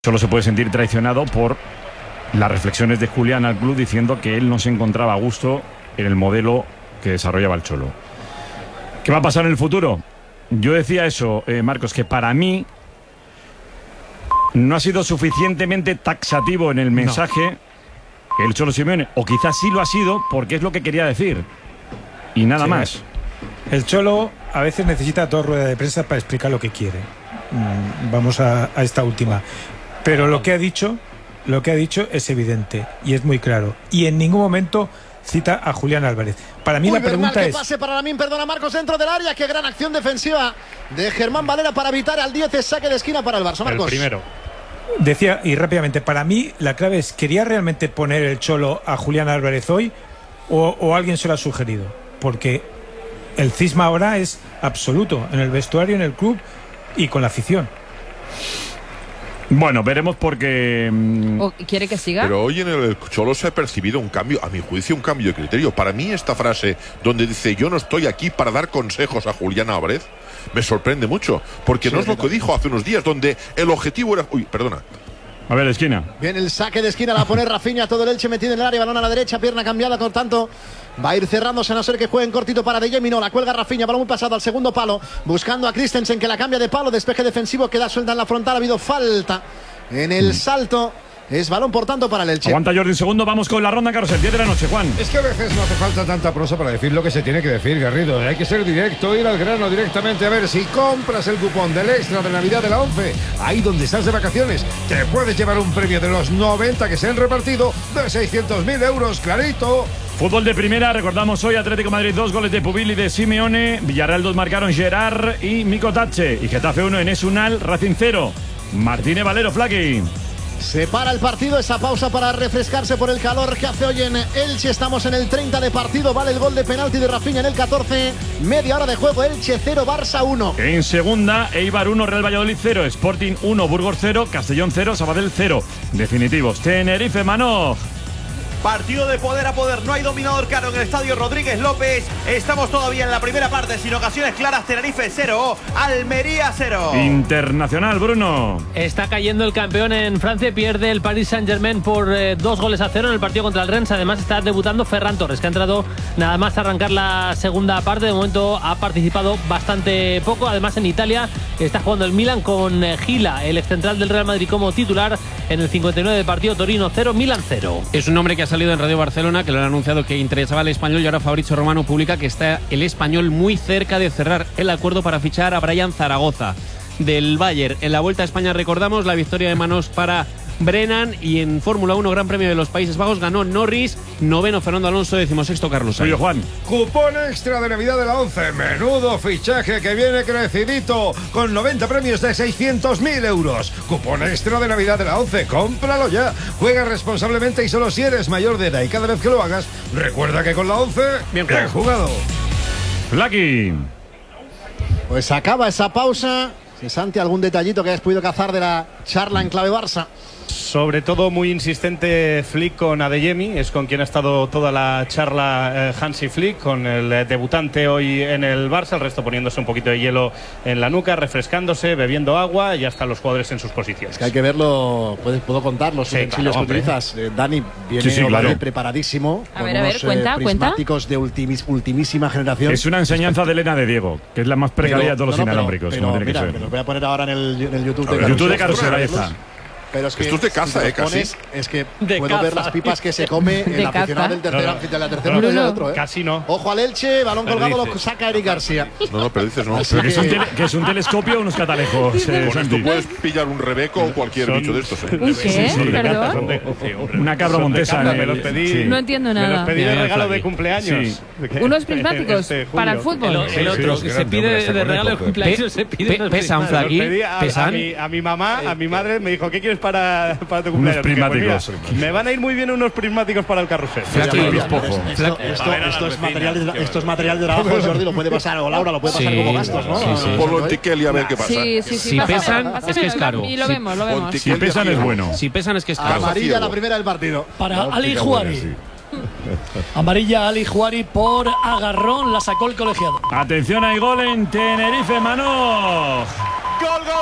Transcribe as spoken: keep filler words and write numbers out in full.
Solo se puede sentir traicionado por las reflexiones de Julián al club diciendo que él no se encontraba a gusto en el modelo que desarrollaba el Cholo. ¿Qué va a pasar en el futuro? Yo decía eso, eh, Marcos, que para mí no ha sido suficientemente taxativo en el mensaje no. el Cholo Simeone, o quizás sí lo ha sido porque es lo que quería decir y nada sí, más. El Cholo a veces necesita dos ruedas de prensa para explicar lo que quiere. Vamos a, a esta última. Pero lo que ha dicho, lo que ha dicho es evidente y es muy claro. Y en ningún momento cita a Julián Álvarez. Para mí Uy, la pregunta Bernal, que es... pase para Lamine, perdona Marcos, dentro del área. Qué gran acción defensiva de Germán Valera para evitar al diez, saque de esquina para el Barça. Marcos. El primero. Decía, y rápidamente, para mí la clave es, ¿quería realmente poner el Cholo a Julián Álvarez hoy o, o alguien se lo ha sugerido? Porque el cisma ahora es absoluto en el vestuario, en el club y con la afición. Bueno, veremos porque... ¿O quiere que siga? Pero hoy en el Cholo se ha percibido un cambio, a mi juicio, un cambio de criterio. Para mí esta frase donde dice yo no estoy aquí para dar consejos a Julián Álvarez me sorprende mucho, porque sí, no es lo que dijo hace unos días, donde el objetivo era... Uy, perdona. A ver, esquina. Bien, el saque de esquina la pone Rafinha, todo el Elche metido en el área, balón a la derecha, pierna cambiada, por tanto va a ir cerrándose a no ser que jueguen cortito para De Jemi. No, la cuelga Rafinha, balón muy pasado al segundo palo, buscando a Christensen que la cambia de palo, despeje defensivo, queda suelta en la frontal, ha habido falta en el salto. Es balón, por tanto, para el Elche. Aguanta Jordi un segundo, vamos con la ronda, Carlos, el diez de la noche, Juan. Es que a veces no hace falta tanta prosa para decir lo que se tiene que decir, Garrido. Hay que ser directo, ir al grano directamente. A ver, si compras el cupón del extra de Navidad de la ONCE, ahí donde estás de vacaciones, te puedes llevar un premio de los noventa que se han repartido de seiscientos mil euros, clarito. Fútbol de primera, recordamos hoy Atlético de Madrid dos goles de Pubil y de Simeone, Villarreal dos marcaron Gerard y Mico Tache, y Getafe uno, Enes Unal, Racing cero, Martínez Valero, Flaqui. Se para el partido, esa pausa para refrescarse por el calor que hace hoy en Elche. Estamos en el treinta de partido, vale el gol de penalti de Rafinha en el catorce. Media hora de juego, Elche cero, Barça uno. En segunda, Eibar uno, Real Valladolid cero, Sporting uno, Burgos cero, Castellón cero, Sabadell cero. Definitivos, Tenerife, Manoj. Partido de poder a poder, no hay dominador claro en el estadio Rodríguez López. Estamos todavía en la primera parte, sin ocasiones claras. Tenerife cero, Almería cero. Internacional, Bruno. Está cayendo el campeón en Francia, pierde el Paris Saint-Germain por eh, dos goles a cero en el partido contra el Rennes. Además está debutando Ferran Torres, que ha entrado nada más a arrancar la segunda parte. De momento ha participado bastante poco. Además en Italia está jugando el Milan con eh, Gila, el excentral del Real Madrid, como titular en el cincuenta y nueve de partido. Torino cero, Milan cero. Es un hombre que ha salido en Radio Barcelona, que lo han anunciado que interesaba al Español, y ahora Fabrizio Romano publica que está el Español muy cerca de cerrar el acuerdo para fichar a Brian Zaragoza del Bayern. En la Vuelta a España recordamos la victoria de manos para Brennan, y en Fórmula uno Gran Premio de los Países Bajos ganó Norris, noveno Fernando Alonso, decimosexto Carlos Sainz. Oye, Juan. Cupón extra de Navidad de la ONCE, menudo fichaje que viene crecidito, con noventa premios de seiscientos mil euros. Cupón extra de Navidad de la ONCE, cómpralo ya. Juega responsablemente y solo si eres mayor de edad, y cada vez que lo hagas, recuerda que con la ONCE, bien, bien jugado. Lucky. Pues acaba esa pausa. Si Santi, algún detallito que hayas podido cazar de la charla en clave Barça. Sobre todo muy insistente Flick con Adeyemi, es con quien ha estado toda la charla eh, Hansi Flick, con el eh, debutante hoy en el Barça, el resto poniéndose un poquito de hielo en la nuca, refrescándose, bebiendo agua, y ya están los jugadores en sus posiciones. Es que hay que verlo, puedes, puedo contar los sí, utensilios claro, que utilizas. Eh, Dani viene sí, sí, claro. preparadísimo. A ver, a ver, cuenta, eh, cuenta. prismáticos de ultimis, ultimísima generación. Es una enseñanza de Elena de Diego, que es la más precaria de todos los no, no, inalámbricos. Pero, como pero tiene mira, que ser. me los voy a poner ahora en el, en el YouTube de Carusel. YouTube de Carusel, ahí está. Pero es que esto es de caza, si eh, casi. Pones, es que de puedo caza. ver las pipas que se come el aficionado del tercer, no, no. de la tercera no, no, y del no, otro, ¿eh? Casi no. Ojo al Elche, balón pero colgado, dices. lo saca Eric García. No, no, pero dices no. Pero que, es un tele, que es un telescopio o unos catalejos. Eh, Con esto puedes pillar un rebeco o cualquier Son, bicho de estos. ¿eh? ¿Un qué? Sí, sí, ¿Perdón? De, sí, una cabra montesa. Caza, en me el, los pedí, sí. No entiendo nada. Me los pedí de Mira, regalo Flaqui. de cumpleaños. Sí. ¿Unos prismáticos este para el fútbol? El, el Sí, otro sí, que sí, se pide hombre, de regalo de pe- cumpleaños, se pide pe- pesan, Me los Flaqui, pedí a, a, pesan. mi, a mi mamá, a mi madre, me dijo, ¿qué quieres para, para tu cumpleaños? Dije, pues prismáticos. mira, me van a ir muy bien unos prismáticos para el carrusel. Flaqui, Mira, mira, Bispojo. mira, Esto, esto, esto es material de, esto es material de trabajo, Jordi, lo puede pasar, o Laura, lo puede pasar Sí, como gastos, ¿no? sí, sí. Ponlo en Tiquel y a ver qué pasa. Sí, sí, sí. Si pásamelo, pesan, pásamelo, es que es caro. Y lo Si- vemos, lo vemos. Ponte- Si pesan es bueno. Si pesan es que es caro. Amarilla la primera del partido. Para Ali Juari. Amarilla Ali Juari por agarrón, la sacó el colegiado. Atención, hay gol en Tenerife, Manoj. Gol, gol.